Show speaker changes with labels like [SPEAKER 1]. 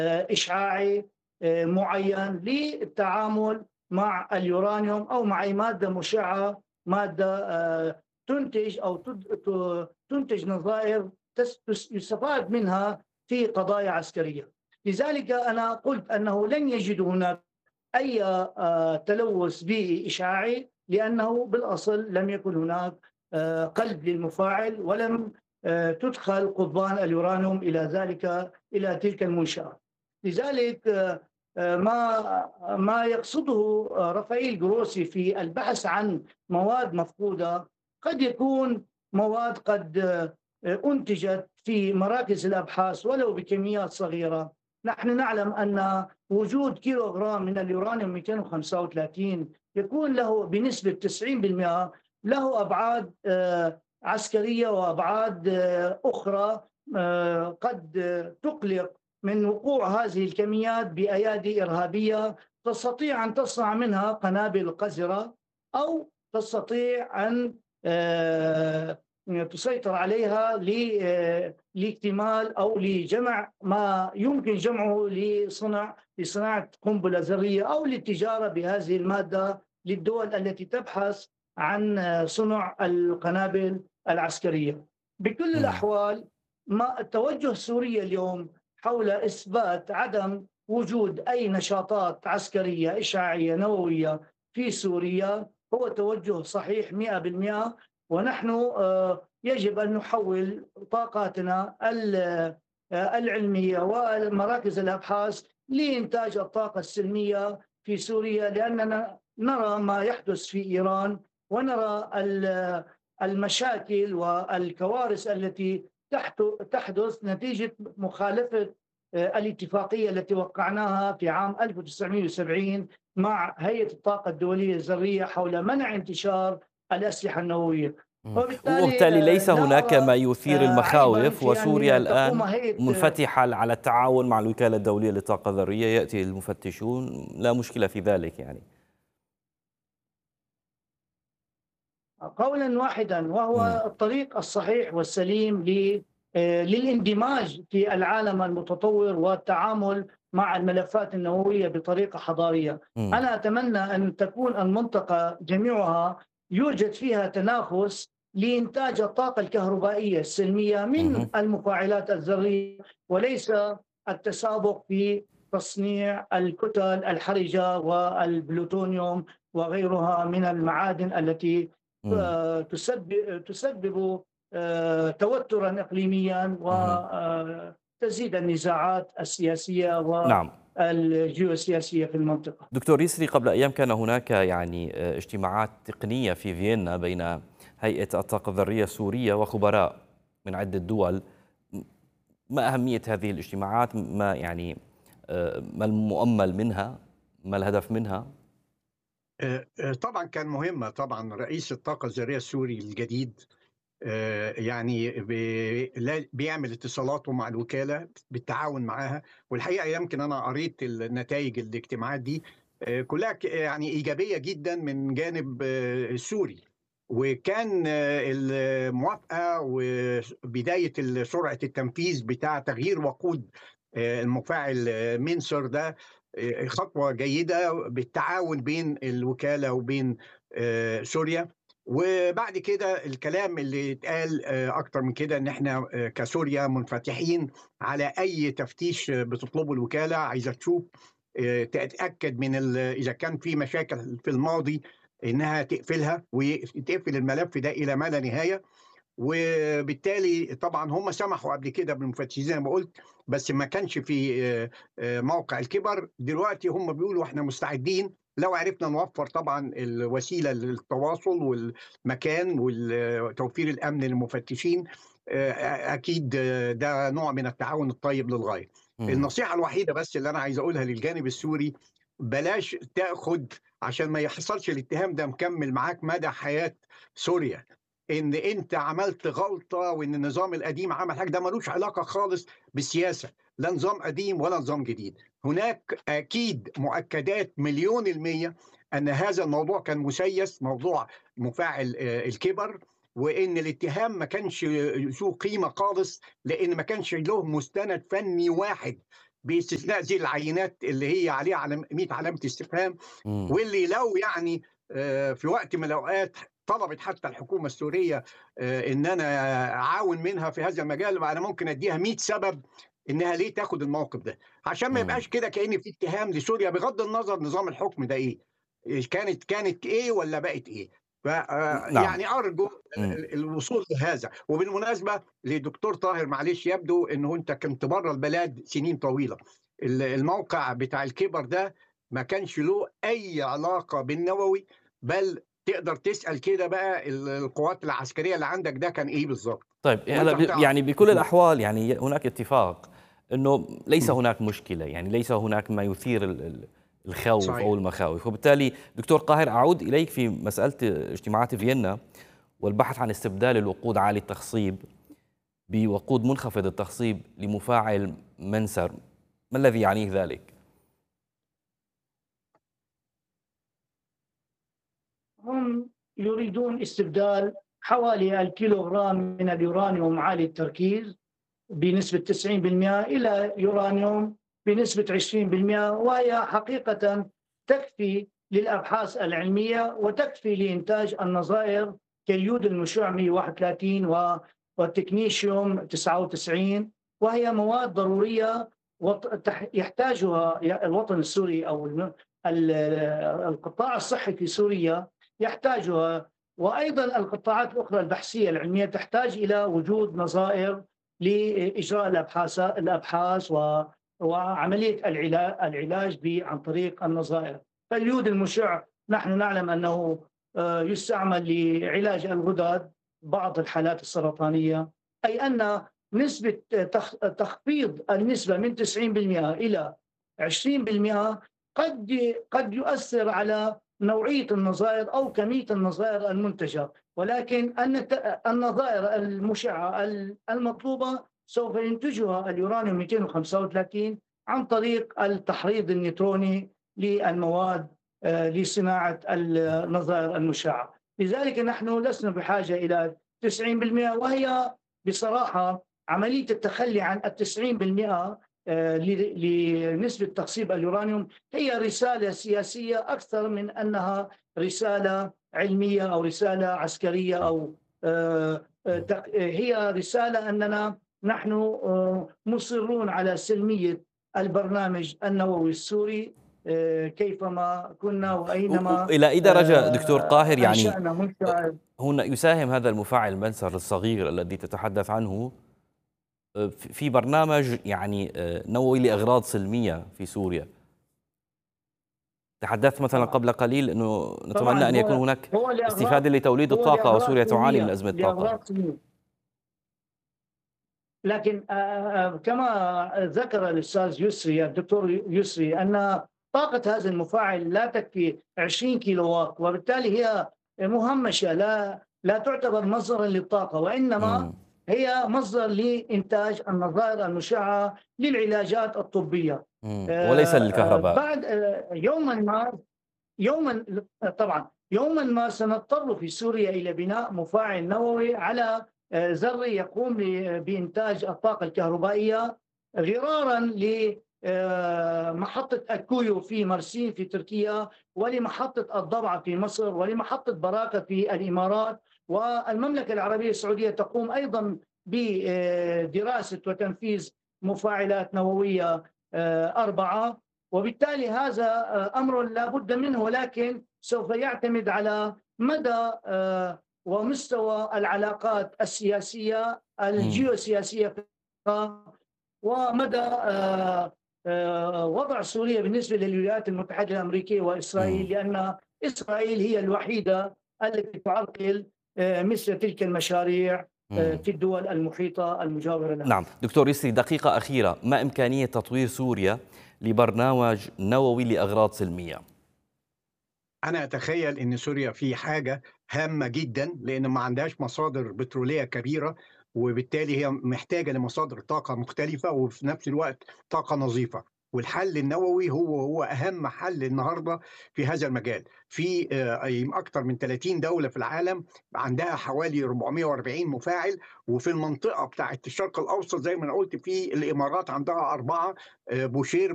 [SPEAKER 1] إشعاعي معين للتعامل مع اليورانيوم أو مع أي مادة مشعة، مادة تنتج أو تنتج نظائر يستفاد منها في قضايا عسكرية. لذلك أنا قلت أنه لن يجد هناك أي تلوث بيئي إشعاعي، لأنه بالأصل لم يكن هناك قلب للمفاعل، ولم تدخل قضبان اليورانيوم إلى تلك المنشأة. لذلك ما يقصده رافائيل جروسي في البحث عن مواد مفقودة قد يكون مواد قد أنتجت في مراكز الأبحاث ولو بكميات صغيرة. نحن نعلم أن وجود كيلوغرام من اليورانيوم 235 يكون له بنسبة 90% له أبعاد عسكرية وأبعاد أخرى قد تقلق من وقوع هذه الكميات بأيادي إرهابية تستطيع أن تصنع منها قنابل قذرة، أو تستطيع أن تسيطر عليها لاكتمال أو لجمع ما يمكن جمعه لصناعة قنبلة ذرية أو للتجارة بهذه المادة للدول التي تبحث عن صنع القنابل العسكرية. بكل
[SPEAKER 2] مم.
[SPEAKER 1] الأحوال، ما التوجه السوري اليوم حول إثبات عدم وجود أي نشاطات عسكرية إشعاعية نووية في سوريا هو توجه صحيح 100%. ونحن يجب أن نحول طاقاتنا العلمية ومراكز الأبحاث لإنتاج الطاقة السلمية في سوريا، لأننا نرى ما يحدث في إيران، ونرى المشاكل والكوارث التي تحدث نتيجة مخالفة الاتفاقية التي وقعناها في عام 1970 مع هيئة الطاقة الدولية الذرية حول منع انتشار الأسلحة النووية.
[SPEAKER 2] مم.
[SPEAKER 1] وبالتالي
[SPEAKER 2] وبالتالي ليس
[SPEAKER 1] لا
[SPEAKER 2] هناك ما
[SPEAKER 1] أرى
[SPEAKER 2] يثير
[SPEAKER 1] عيبا
[SPEAKER 2] المخاوف،
[SPEAKER 1] في
[SPEAKER 2] وسوريا
[SPEAKER 1] أن تقوم
[SPEAKER 2] الآن
[SPEAKER 1] هيئة.
[SPEAKER 2] منفتحة على التعاون مع الوكالة الدولية للطاقة الذرية، يأتي المفتشون، لا مشكلة في ذلك يعني.
[SPEAKER 1] قولا واحدا،
[SPEAKER 2] مم.
[SPEAKER 1] وهو الطريق الصحيح والسليم للاندماج في العالم المتطور والتعامل مع الملفات النووية بطريقة حضارية.
[SPEAKER 2] مم.
[SPEAKER 1] أنا أتمنى أن تكون المنطقة جميعها يوجد فيها تنافس لإنتاج الطاقة الكهربائية السلمية من
[SPEAKER 2] مم.
[SPEAKER 1] المفاعلات الذرية، وليس التسابق في تصنيع الكتل الحرجة والبلوتونيوم وغيرها من المعادن التي
[SPEAKER 2] مم.
[SPEAKER 1] تسبب توترا إقليميا
[SPEAKER 2] مم.
[SPEAKER 1] وتزيد النزاعات السياسية
[SPEAKER 2] نعم
[SPEAKER 1] والجيوسياسية في المنطقة.
[SPEAKER 2] دكتور يسري، قبل أيام كان هناك يعني اجتماعات تقنية في فيينا بين هيئة الطاقة الذرية السورية وخبراء من عدة دول. ما أهمية هذه الاجتماعات؟ ما يعني ما المؤمل منها؟ ما الهدف منها؟
[SPEAKER 3] طبعا كان مهمة. طبعا رئيس الطاقة الذرية السوري الجديد يعني بيعمل اتصالاته مع الوكالة بالتعاون معاها. والحقيقة يمكن أنا قريت النتائج الاجتماعات دي كلها يعني إيجابية جدا من جانب السوري. وكان الموافقة وبداية سرعة التنفيذ بتاع تغيير وقود المفاعل منصر ده خطوة جيدة بالتعاون بين الوكالة وبين سوريا. وبعد كده الكلام اللي اتقال اكتر من كده ان احنا كسوريا منفتحين على اي تفتيش بتطلبه الوكاله، عايزه تشوف تتاكد من اذا كان في مشاكل في الماضي انها تقفلها وتقفل الملف ده الى ما لا نهايه. وبالتالي طبعا هم سمحوا قبل كده بالمفتشين زي ما قلت، بس ما كانش في موقع الكبر. دلوقتي هم بيقولوا احنا مستعدين لو عرفنا نوفر طبعا الوسيله للتواصل والمكان وتوفير الامن للمفتشين. اكيد ده نوع من التعاون الطيب للغايه.
[SPEAKER 2] مم.
[SPEAKER 3] النصيحه الوحيده بس اللي انا عايز اقولها للجانب السوري، بلاش تاخد عشان ما يحصلش الاتهام ده مكمل معاك مدى حياه سوريا ان انت عملت غلطه وان النظام القديم عمل حاجه. ده ملوش علاقه خالص بالسياسه، لا نظام قديم ولا نظام جديد. هناك اكيد مؤكدات مليون المية ان هذا الموضوع كان مسيس، موضوع مفاعل الكبر، وان الاتهام ما كانش ذو قيمه خالص لان ما كانش له مستند فني واحد باستثناء ذي العينات اللي هي عليها 100 علامة استفهام،
[SPEAKER 2] مم.
[SPEAKER 3] واللي لو يعني في وقت من الأوقات طلبت حتى الحكومة السورية إن أنا أعاون منها في هذا المجال، أنا ممكن أديها 100 سبب إنها ليه تاخد الموقف ده، عشان ما
[SPEAKER 2] مم.
[SPEAKER 3] يبقاش كده كأن في اتهام لسوريا بغض النظر نظام الحكم ده إيه، كانت إيه والّا بقت إيه. ف
[SPEAKER 2] نعم.
[SPEAKER 3] يعني أرجو
[SPEAKER 2] مم.
[SPEAKER 3] الوصول لهذا. وبالمناسبة لدكتور طاهر، معلش يبدو إنه أنت كنت برّه البلاد سنين طويلة، الموقع بتاع الكِبَر ده ما كانش له أي علاقة بالنووي، بل تقدر تسأل كده بقى القوات العسكرية اللي عندك ده كان إيه بالضبط،
[SPEAKER 2] طيب هلا
[SPEAKER 3] وأنت هتعرف.
[SPEAKER 2] يعني بكل الأحوال يعني هناك اتفاق أنه ليس هناك مشكلة، يعني ليس هناك ما يثير الخوف أو
[SPEAKER 3] صحيح.
[SPEAKER 2] المخاوف. وبالتالي دكتور قاهر، أعود إليك في مسألة اجتماعات فيينا والبحث عن استبدال الوقود عالي التخصيب بوقود منخفض التخصيب لمفاعل منسر. ما الذي يعنيه ذلك؟
[SPEAKER 1] هم يريدون استبدال حوالي الكيلوغرام من اليورانيوم عالي التركيز بنسبة 90% إلى يورانيوم بنسبة 20%، وهي حقيقة تكفي للأبحاث العلمية وتكفي لإنتاج النظائر كاليود المشع 131 والتكنيشيوم 99، وهي مواد ضرورية يحتاجها الوطن السوري أو القطاع الصحي في سوريا يحتاجها، وأيضا القطاعات الأخرى البحثية العلمية تحتاج إلى وجود نظائر لإجراء الأبحاث وعملية العلاج عن طريق النظائر. فاليود المشع نحن نعلم أنه يستعمل لعلاج الغدد بعض الحالات السرطانية، أي أن نسبة تخفيض النسبة من 90% إلى 20% قد يؤثر على نوعية النظائر أو كمية النظائر المنتجة، ولكن النظائر المشعة المطلوبة سوف ينتجها اليورانيوم 235 عن طريق التحريض النيوتروني للمواد لصناعة النظائر المشعة. لذلك نحن لسنا بحاجة إلى 90%، وهي بصراحة عملية التخلي عن 90% لنسبة تخصيب اليورانيوم هي رسالة سياسية أكثر من أنها رسالة علمية أو رسالة عسكرية أو هي رسالة أننا نحن مصرون على سلمية البرنامج النووي السوري كيفما كنا وأينما
[SPEAKER 2] إلى أي درجة دكتور قاهر يعني
[SPEAKER 1] أنشأنا منشأ.
[SPEAKER 2] هنا يساهم هذا المفاعل منسر الصغير الذي تتحدث عنه في برنامج يعني نووي لأغراض سلمية في سوريا؟ تحدثت مثلا
[SPEAKER 1] طبعا
[SPEAKER 2] قبل قليل أنه
[SPEAKER 1] طبعا
[SPEAKER 2] نتمنى أن يكون هناك
[SPEAKER 1] هو
[SPEAKER 2] استفادة لتوليد
[SPEAKER 1] هو
[SPEAKER 2] الطاقة،
[SPEAKER 1] لأغراض
[SPEAKER 2] وسوريا تعاني من
[SPEAKER 1] سلمية
[SPEAKER 2] أزمة طاقة.
[SPEAKER 1] لأغراض سلمية. لكن كما ذكر الأستاذ يسري الدكتور يسري أن طاقة هذا المفاعل لا تكفي 20 كيلو واط، وبالتالي هي مهمشة، لا تعتبر مصدرا للطاقة، وإنما هي مصدر لإنتاج النظائر المشعة للعلاجات الطبية.
[SPEAKER 2] وليس للكهرباء.
[SPEAKER 1] بعد يوما ما سنضطر في سوريا إلى بناء مفاعل نووي على ذري يقوم بإنتاج الطاقة الكهربائية، غرارا لمحطة أكويو في مرسين في تركيا، ولمحطة الضبعة في مصر، ولمحطة براكة في الإمارات. والمملكة العربية السعودية تقوم أيضا بدراسة وتنفيذ مفاعلات نووية 4. وبالتالي هذا أمر لا بد منه، ولكن سوف يعتمد على مدى ومستوى العلاقات السياسية الجيوسياسية ومدى وضع سوريا بالنسبة للولايات المتحدة الأمريكية وإسرائيل، لأن إسرائيل هي الوحيدة التي تعرقل مثل تلك المشاريع في الدول المحيطة المجاورة لها.
[SPEAKER 2] نعم دكتور يسري، دقيقة أخيرة، ما إمكانية تطوير سوريا لبرنامج نووي لأغراض سلمية؟
[SPEAKER 3] أنا أتخيل إن سوريا في حاجة هامة جدا، لأن ما عندهاش مصادر بترولية كبيرة، وبالتالي هي محتاجة لمصادر طاقة مختلفة وفي نفس الوقت طاقة نظيفة. والحل النووي هو أهم حل النهارده في هذا المجال. في أكثر من 30 دولة في العالم عندها حوالي 440 مفاعل، وفي المنطقة بتاعة الشرق الأوسط زي ما أنا قلت في الإمارات عندها 4، بوشير